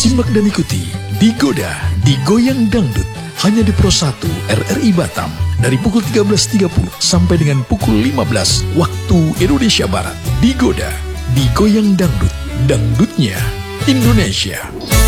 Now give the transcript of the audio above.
Simak dan ikuti Digoda, Digoyang Dangdut hanya di Pro 1 RRI Batam dari pukul 13.30 sampai dengan pukul 15 waktu Indonesia Barat. Digoda, Digoyang Dangdut, dangdutnya Indonesia.